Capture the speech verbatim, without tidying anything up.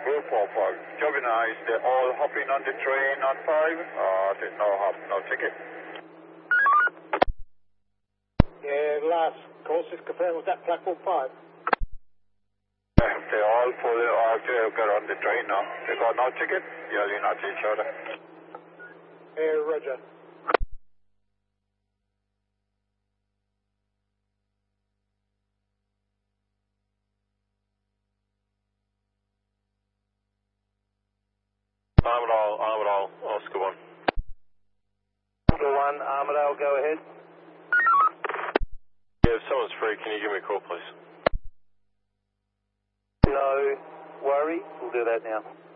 Group four five. Gemini, is they all hopping on the train on five? Uh, there's no hop, no ticket. Yeah, last course is confirmed with that platform five. Uh, they all full, uh, they got on the train now. They got no ticket, yelling at each other. Yeah, roger. Armadale, Armadale, Oscar one. Oscar one, Armadale, go ahead. Yeah, if someone's free, can you give me a call, please? No worry, we'll do that now.